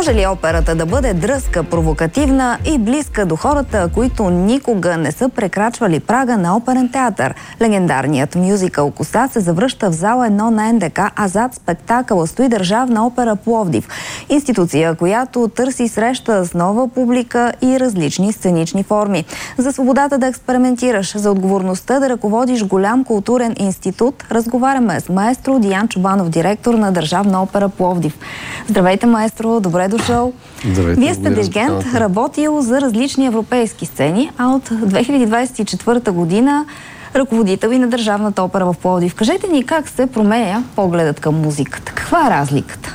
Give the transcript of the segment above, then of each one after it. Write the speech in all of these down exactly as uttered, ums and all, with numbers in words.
Може ли операта да бъде дръзка, провокативна и близка до хората, които никога не са прекрачвали прага на оперен театър? Легендарният мюзикъл "Коса" се завръща в зала едно на Ен Де Ка, а зад спектакъла стои Държавна опера Пловдив. Институция, която търси среща с нова публика и различни сценични форми. За свободата да експериментираш, за отговорността да ръководиш голям културен институт, разговаряме с маестро Диан Чобанов, директор на Държавна опера Пловдив. Здравейте, маестро, добре дошъл. Здравейте, Вие сте диригент, работил за различни европейски сцени, а от две хиляди двадесет и четвърта година ръководител и на Държавната опера в Пловдив. Кажете ни как се променя погледът към музиката? Каква е разликата?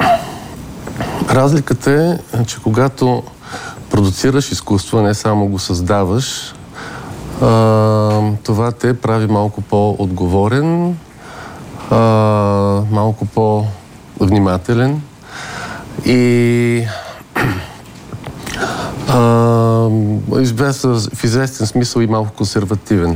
Разликата е, че когато продуцираш изкуство, не само го създаваш, а, това те прави малко по-отговорен, а, малко по-внимателен и а, в известен смисъл и малко консервативен.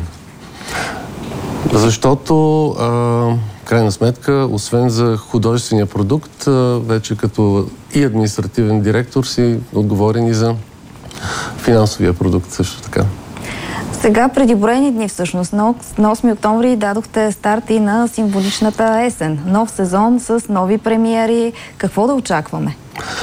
Защото а, в крайна сметка, освен за художествения продукт, а, вече като и административен директор си отговорен и за финансовия продукт също така. Сега, преди броени дни всъщност, на осми октомври дадохте старт и на символичната есен. Нов сезон с нови премиери. Какво да очакваме?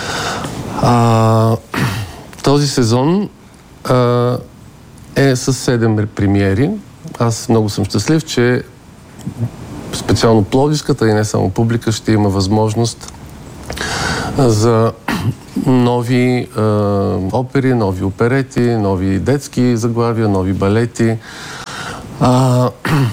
А, този сезон а, е с седем премиери. Аз много съм щастлив, че специално пловдивската и не само публика ще има възможност за нови а, опери, нови оперети, нови детски заглавия, нови балети. А,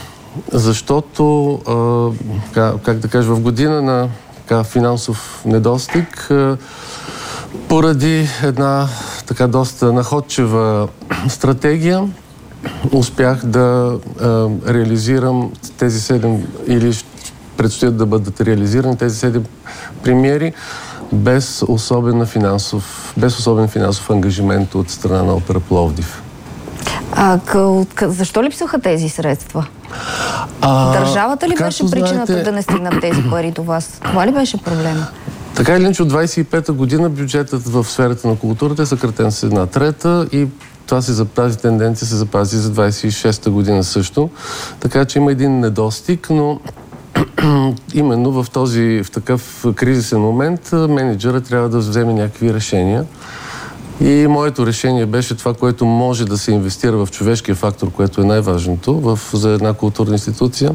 защото, а, как, как да кажа, в година на така, финансов недостиг, а, поради една така доста находчива стратегия, успях да а, реализирам тези седем, или предстоят да бъдат реализирани тези седем премиери, без особен финансов, без особен финансов ангажимент от страна на опера Пловдив. А къл, къл, защо липсваха тези средства? А, Държавата ли беше причината знаете... да не стигнат тези пари до вас? Това ли беше проблема? Така или иначе, от двадесет и пета година бюджетът в сферата на културата е съкратен с една трета и това се, тази тенденция се запази за двадесет и шеста година също. Така че има един недостиг, но именно в този, в такъв кризисен момент, менеджера трябва да вземе някакви решения. И моето решение беше това, което може да се инвестира в човешкия фактор, което е най-важното в, за една културна институция.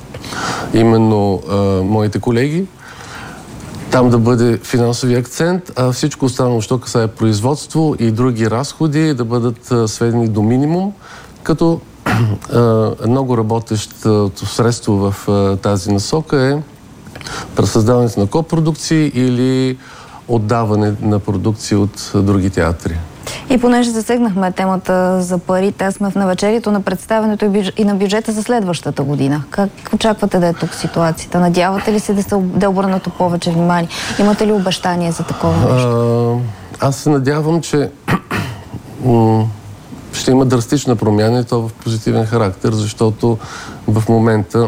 Именно а, моите колеги. Там да бъде финансови акцент, а всичко останало, що касае производство и други разходи, да бъдат а, сведени до минимум, като а, много работещо средство в а, тази насока е пресъздаването на копродукции или отдаване на продукции от а, други театри. И понеже засегнахме темата за парите, сме в навечерието на представянето и на бюджета за следващата година. Как очаквате да е тук ситуацията? Надявате ли се да, се, да е обърнато повече внимание? Имате ли обещание за такова нещо? А, аз се надявам, че ще има драстична промяна и то в позитивен характер, защото в момента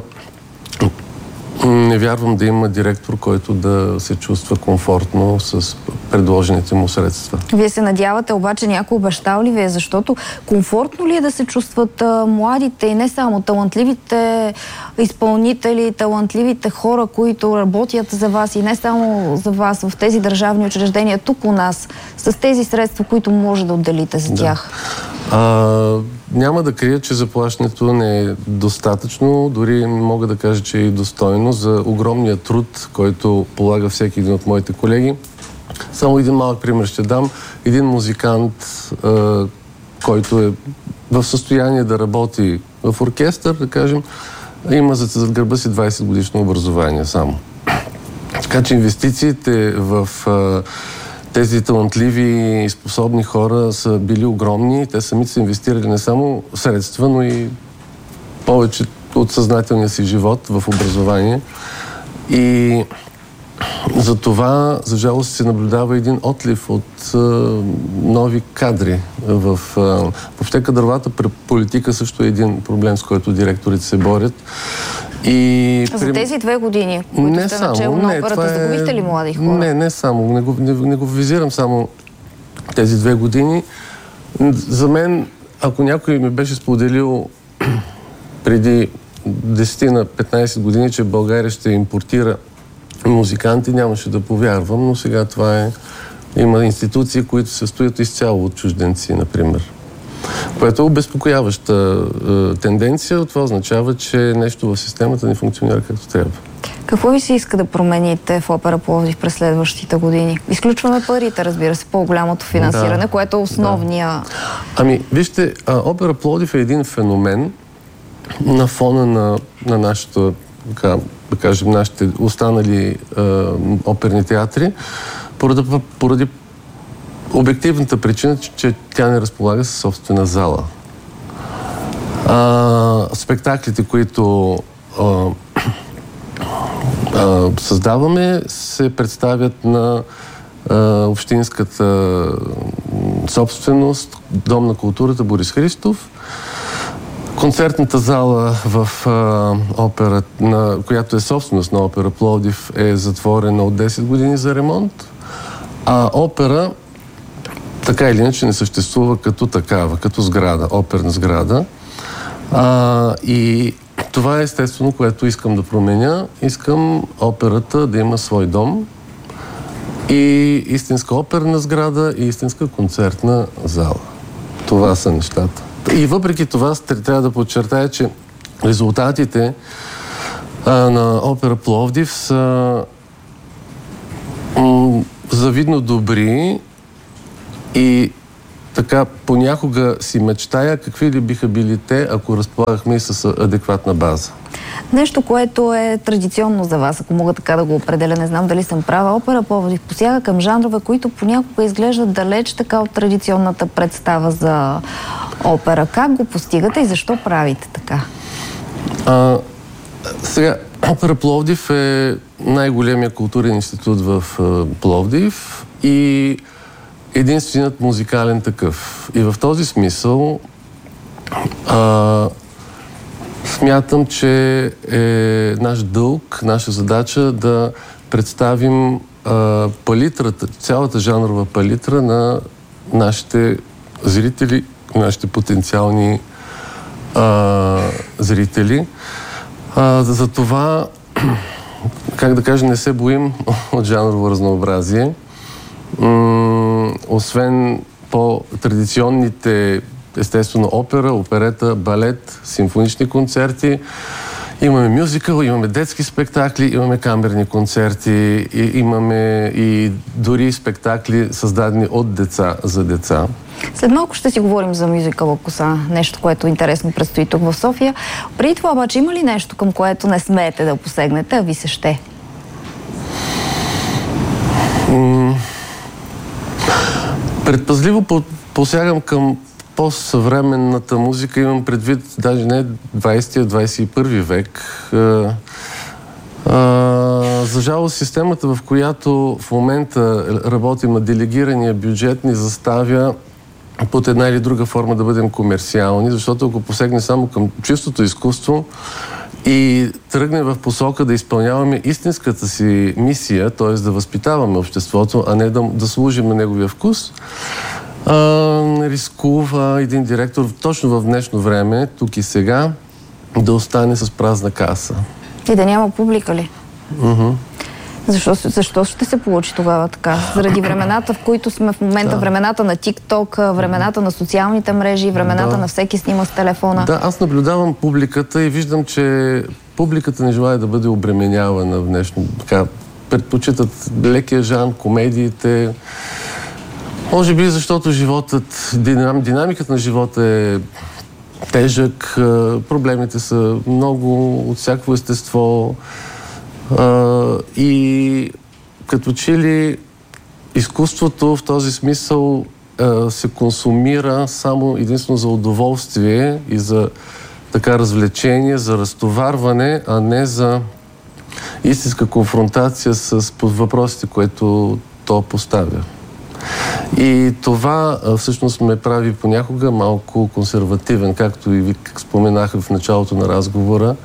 не вярвам да има директор, който да се чувства комфортно с предложените му средства. Вие се надявате, обаче някой обещал ли ви е? Защото комфортно ли е да се чувстват а, младите и не само талантливите изпълнители, талантливите хора, които работят за вас и не само за вас в тези държавни учреждения тук у нас, с тези средства, които може да отделите за тях? Да. А, няма да крия, че заплащането не е достатъчно, дори мога да кажа, че е и достойно за огромния труд, който полага всеки един от моите колеги. Само един малък пример ще дам. Един музикант, а, който е в състояние да работи в оркестър, да кажем, има зад гърба си двадесет годишно образование само. Така че инвестициите в а, тези талантливи и способни хора са били огромни. Те самите са инвестирали не само средства, но и повече от съзнателния си живот в образование. И за това, за жалост, се наблюдава един отлив от а, нови кадри. В, а, въобще кадровата политика също е един проблем, с който директорите се борят. И За при... тези две години, които не сте само, начало на не, операта, е... загубихте ли млади хора? Не, не само. Не го, не, не го визирам само тези две години. За мен, ако някой ми беше споделил преди десет на петнайсет години, че България ще импортира музиканти, нямаше да повярвам, но сега това е... Има институции, които се стоят изцяло от чужденци, например. Което е обезпокояваща е, тенденция. Това означава, че нещо в системата не функционира както трябва. Какво ви се иска да промените в Опера Пловдив през следващите години? Изключваме парите, разбира се, по-голямото финансиране, да, което е основния... Да. Ами, вижте, Опера Пловдив е един феномен на фона на, на нашата, така, да кажем, нашите останали е, оперни театри, поради, поради обективната причина, че, че тя не разполага със собствена зала. А, спектаклите, които а, а, създаваме, се представят на а, общинската собственост, Дом на културата Борис Христов. Концертната зала в а, опера, на, която е собственост на Опера Пловдив, е затворена от десет години за ремонт, а опера така или иначе не съществува като такава, като сграда, оперна сграда. А, и това е естествено, което искам да променя. Искам операта да има свой дом и истинска оперна сграда и истинска концертна зала. Това са нещата. И въпреки това трябва да подчертая, че резултатите а, на Опера Пловдив са м- завидно добри. И така, понякога си мечтая какви ли биха били те, ако разполагахме и с адекватна база. Нещо, което е традиционно за вас, ако мога така да го определя, не знам дали съм права, Опера Пловдив посяга към жанрове, които понякога изглеждат далеч така от традиционната представа за опера. Как го постигате и защо правите така? А, сега, Опера Пловдив е най-големия културен институт в Пловдив и единственият музикален такъв. И в този смисъл а, смятам, че е наш дълг, наша задача да представим а, палитрата, цялата жанрова палитра на нашите зрители, нашите потенциални а, зрители. А, за това, как да кажа, не се боим от жанрово разнообразие. М- освен по-традиционните, естествено, опера, оперета, балет, симфонични концерти, имаме мюзикъл, имаме детски спектакли, имаме камерни концерти, и, имаме и дори спектакли, създадени от деца за деца. След малко ще си говорим за мюзикъла "Коса", нещо, което интересно предстои тук в София. Преди това обаче има ли нещо, към което не смеете да посегнете, а ви се ще? М- Предпазливо посягам към по-съвременната музика, имам предвид даже не двайсети, а двайсет и първи век. А, а, за жалост, системата, в която в момента работим на делегирания бюджет, ни заставя под една или друга форма да бъдем комерциални, защото ако посегне само към чистото изкуство и тръгне в посока да изпълняваме истинската си мисия, т.е. да възпитаваме обществото, а не да, да служим на неговия вкус, а, рискува един директор точно в днешно време, тук и сега, да остане с празна каса. И да няма публика ли? Uh-huh. Защо, защо ще се получи тогава така? Заради времената, в които сме в момента, да. Времената на TikTok, времената на социалните мрежи, времената да. На всеки снима с телефона. Да, аз наблюдавам публиката и виждам, че публиката не желае да бъде обременявана в днешно. Така, предпочитат лекия жанр, комедиите. Може би защото животът, динам, динамиката на живота е тежък, проблемите са много от всякакво естество. Uh, и като че ли изкуството в този смисъл uh, се консумира само единствено за удоволствие и за така развлечение, за разтоварване, а не за истинска конфронтация с въпросите, които то поставя. И това uh, всъщност ме прави понякога малко консервативен, както и ви споменах в началото на разговора.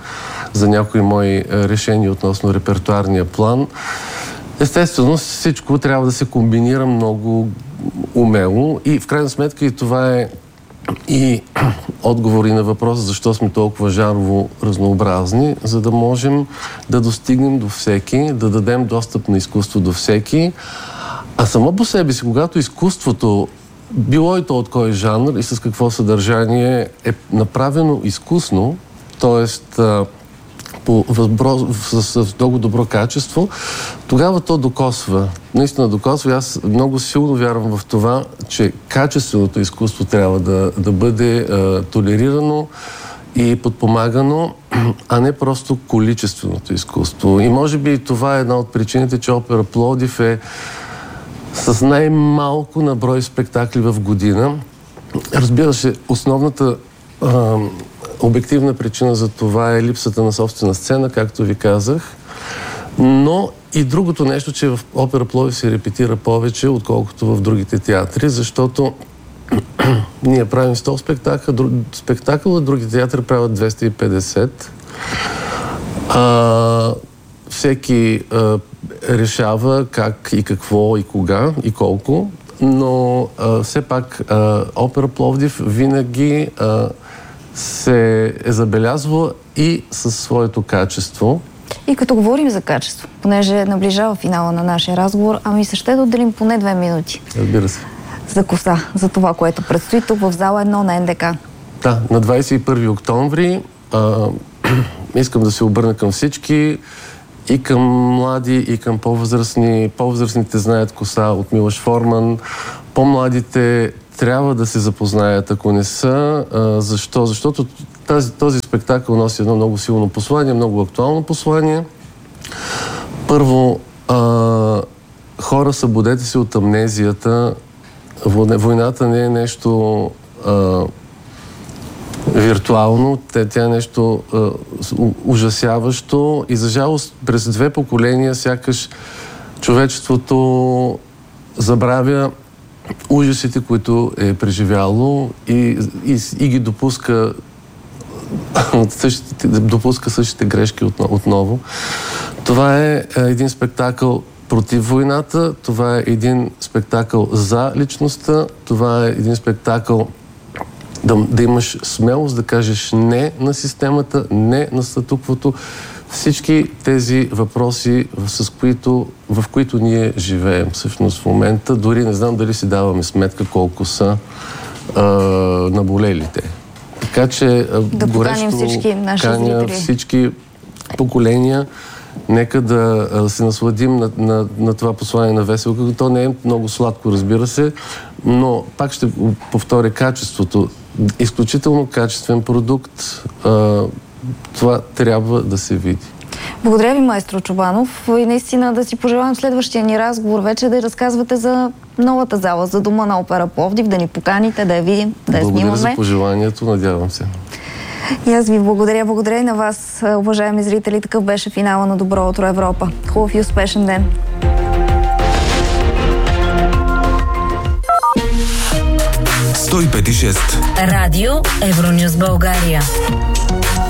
за някои мои решения относно репертуарния план. Естествено, всичко трябва да се комбинира много умело и в крайна сметка и това е и отговори на въпроса защо сме толкова жанрово разнообразни, за да можем да достигнем до всеки, да дадем достъп на изкуство до всеки. А само по себе си, когато изкуството, било и то от кой жанр и с какво съдържание е направено изкусно, т.е. По възбро, с, с много добро качество, тогава то докосва. Наистина докосва. Аз много силно вярвам в това, че качественото изкуство трябва да, да бъде а, толерирано и подпомагано, а не просто количественото изкуство. И може би това е една от причините, че Опера Пловдив е с най-малко на брой спектакли в година. Разбира се, основната а, обективна причина за това е липсата на собствена сцена, както ви казах. Но и другото нещо, че в Опера Пловдив се репетира повече, отколкото в другите театри, защото ние правим сто спектакъл, друг, спектакъл, а други театри правят двеста и петдесет. А, всеки а, решава как и какво и кога и колко, но а, все пак а, Опера Пловдив винаги а, се е забелязва и със своето качество. И като говорим за качество, понеже наближава финала на нашия разговор, ами се ще да отделим поне две минути. Разбира се. За коса, за това, което предстои тук в зала едно на Ен Де Ка. Да, на двадесет и първи октомври а, искам да се обърна към всички, и към млади, и към по-възрастни. По-възрастните знаят коса от Милош Форман. По-младите трябва да се запознаят, ако не са. А, защо? Защото тази, този спектакъл носи едно много силно послание, много актуално послание. Първо, а, хора, събудете се от амнезията. Войната не е нещо а, виртуално, тя е нещо а, ужасяващо и за жалост през две поколения сякаш човечеството забравя ужасите, които е преживяло и, и, и ги допуска същите, допуска същите грешки отново. Това е един спектакъл против войната, това е един спектакъл за личността, това е един спектакъл да, да имаш смелост да кажеш не на системата, не на статуквото. Всички тези въпроси, с които, в които ние живеем всъщност в момента, дори не знам дали си даваме сметка колко са а, наболелите. Така че да горещо всички наши каня зрители. Всички поколения. Нека да се насладим на, на, на това послание на Веселка. То не е много сладко, разбира се, но пак ще повторя качеството. Изключително качествен продукт. А, това трябва да се види. Благодаря ви, маестро Чобанов. И наистина да си пожелавам следващия ни разговор вече да разказвате за новата зала, за Дома на Опера Пловдив, да ни поканите, да я видим, да я снимаме. Благодаря за пожеланието, надявам се. И аз ви благодаря. Благодаря и на вас, уважаеми зрители. Такъв беше финала на Добро утро, Европа. Хубав и успешен ден! сто и пет и шест Радио Евронюс България.